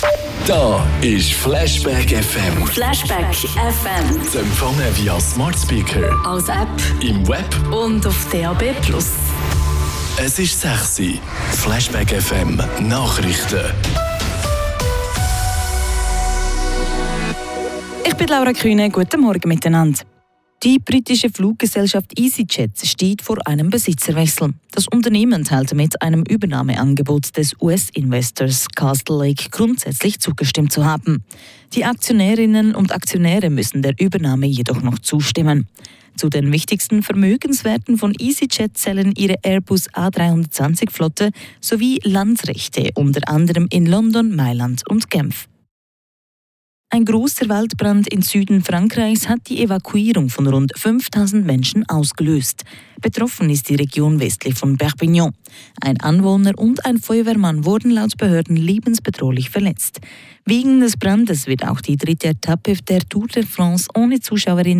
Da ist Flashback FM. Flashback FM. Zu empfangen via Smart Speaker, Als App im Web. und auf DAB+. Es ist 6 Uhr. Flashback FM Nachrichten. Ich bin Laura Kühne, guten Morgen miteinander. Die britische Fluggesellschaft EasyJet steht vor einem Besitzerwechsel. Das Unternehmen teilte mit einem Übernahmeangebot des US-Investors Castle Lake grundsätzlich zugestimmt zu haben. Die Aktionärinnen und Aktionäre müssen der Übernahme jedoch noch zustimmen. Zu den wichtigsten Vermögenswerten von EasyJet zählen ihre Airbus A320-Flotte sowie Landrechte, unter anderem in London, Mailand und Genf. Ein großer Waldbrand im Süden Frankreichs hat die Evakuierung von rund 5000 Menschen ausgelöst. Betroffen ist die Region westlich von Perpignan. Ein Anwohner und ein Feuerwehrmann wurden laut Behörden lebensbedrohlich verletzt. Wegen des Brandes wird auch die dritte Etappe der Tour de France ohne Zuschauerinnen